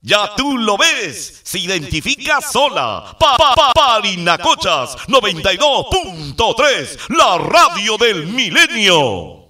Ya tú lo ves, se identifica sola. Parinacochas 92.3, la radio del milenio.